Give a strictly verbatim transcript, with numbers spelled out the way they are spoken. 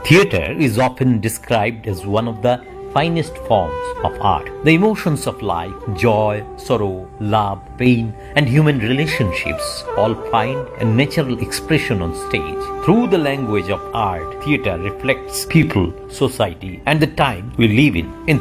Theatre is often described as one of the finest forms of art. The emotions of life, joy, sorrow, love, pain, and human relationships all find a natural expression on stage. Through the language of art, theatre reflects people, society, and the time we live in. In